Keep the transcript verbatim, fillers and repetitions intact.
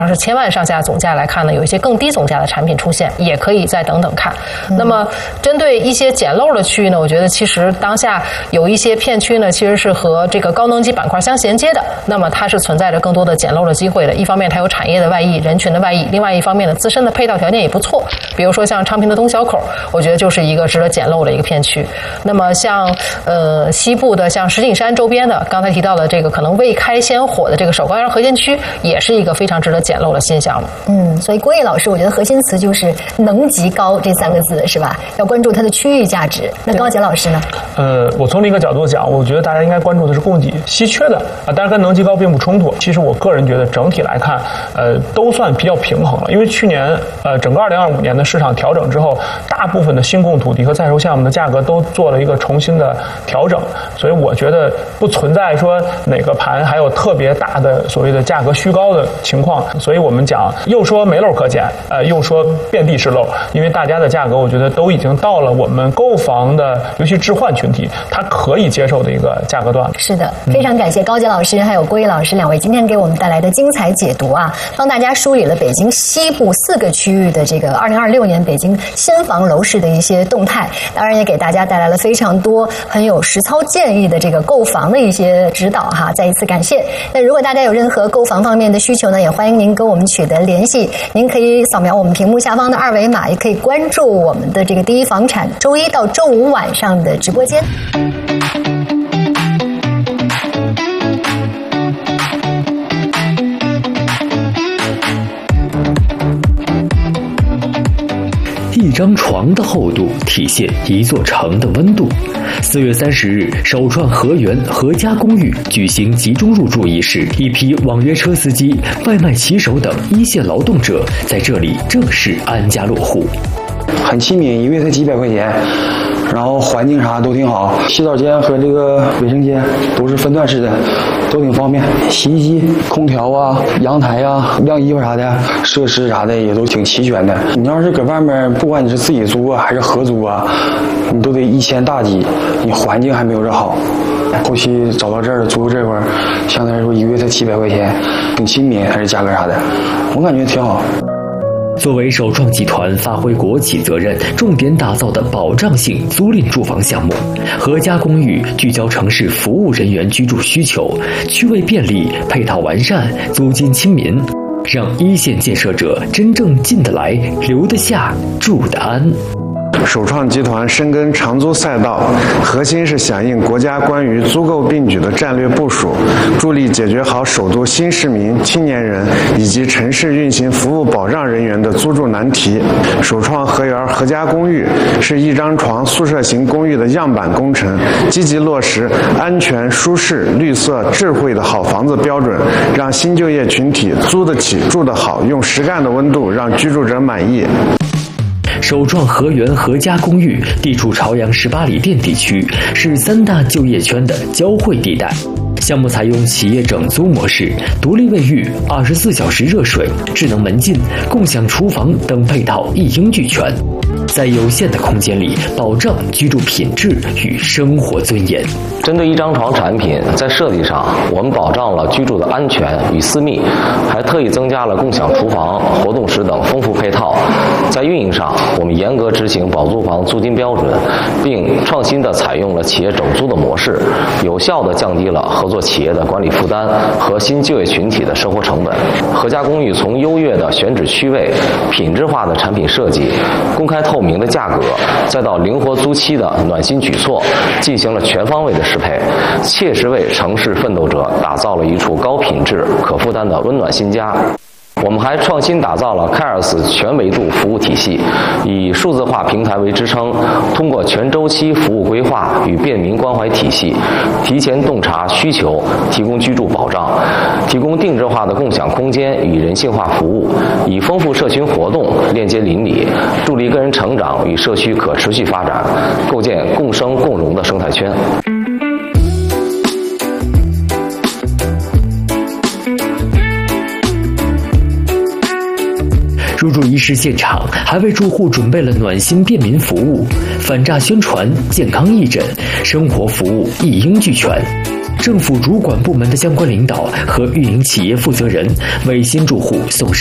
要是千万上下总价来看呢，有一些更低总价的产品出现，也可以再等等看。嗯、那么针对一些捡漏的区域呢，我觉得其实当下有一些片区呢，其实是和这个高能级板块相衔接的，那么它是存在着更多的捡漏的机会的。一方面它有产业的外溢、人群的外溢，另外一方面呢，自身的配套条件也不错。比如说像昌平的东小口，我觉得就是一个值得捡漏的一个片区。那么像呃西部的像石景山周边的，刚才提到的这个可能未开先火的这个首钢园核心区，也是一个非常值得捡漏的新项目。 嗯，所以郭毅老师，我觉得核心词就是能级高这三个字，是吧？要关注它的区域价值。那高杰老师呢？ 呃，我从另一个角度讲，我觉得大家应该关注的是供给稀缺的啊，当然跟能级高并不冲突。其实我个人觉得整体来看，呃，都算比较平衡了。因为去年呃整个二零二五年的市场调整之后，大部分的新供土地和在售项目的价格都做了一个重新的调整，所以我觉得不存在说哪个盘还有特别大的所谓的价格虚高的情况。所以我们讲又说没漏可捡，呃，又说遍地是漏，因为大家的价格我觉得都已经到了我们购房的尤其置换群体他可以接受的一个价格段了。 是的，非常感谢高杰老师还有郭毅老师两位今天给我们带来的精彩解读啊，帮大家梳理了北京西部四个区域的这个二零二六年北京新房楼市的一些动态，当然也给大家带来了非常多很有实操建议的这个购房的一些指导哈，再一次感谢。那如果大家有任何购房方面的需求呢，也欢迎您跟我们取得联系，您可以扫描我们屏幕下方的二维码，也可以关注我们的这个第一房产周一到周五晚上的直播间。 一张床的厚度体现一座城的温度。四月三十日，首创河源合家公寓举行集中入住仪式，一批网约车司机、外卖骑手等一线劳动者在这里正式安家落户。 很亲民，一个月才几百块钱，然后环境啥都挺好，洗澡间和这个卫生间都是分段式的，都挺方便。洗衣机、空调啊、阳台啊、晾衣服啥的，设施啥的也都挺齐全的。你要是搁外面，不管你是自己租啊还是合租啊，你都得一千大几，你环境还没有这好。后期找到这儿租这块儿，相对来说一个月才七百块钱，挺亲民，还是价格啥的，我感觉挺好。 作为首创集团发挥国企责任，重点打造的保障性租赁住房项目，合家公寓聚焦城市服务人员居住需求，区位便利，配套完善，租金亲民，让一线建设者真正进得来、留得下、住得安。 首创集团深耕长租赛道，核心是响应国家关于租购并举的战略部署，助力解决好首都新市民、青年人以及城市运行服务保障人员的租住难题。首创河源合家公寓是一张床宿舍型公寓的样板工程，积极落实安全、舒适、绿色、智慧的好房子标准，让新就业群体租得起、住得好，用实干的温度让居住者满意。 首创河源合家公寓地处朝阳十八里店地区，是三大就业圈的交汇地带。项目采用企业整租模式，独立卫浴、二十四小时热水、智能门禁、共享厨房等配套一应俱全，在有限的空间里保障居住品质与生活尊严。 针对一张床产品，在设计上我们保障了居住的安全与私密，还特意增加了共享厨房、活动室等丰富配套。在运营上，我们严格执行保租房租金标准，并创新地采用了企业整租的模式，有效地降低了合作企业的管理负担和新就业群体的生活成本。合家公寓从优越的选址区位、品质化的产品设计、公开透明的价格，再到灵活租期的暖心举措，进行了全方位的适配，切实为城市奋斗者打造了一处高品质、可负担的温暖新家。我们还创新打造了 C A R E S 全维度服务体系，以数字化平台为支撑，通过全周期服务规划与便民关怀体系，提前洞察需求，提供居住保障，提供定制化的共享空间与人性化服务，以丰富社群活动链接邻里，助力个人成长与社区可持续发展，构建共生共荣的生态圈。 入住仪式现场还为住户准备了暖心便民服务，反诈宣传、健康义诊、生活服务一应俱全。 政府主管部门的相关领导和运营企业负责人为新住户送上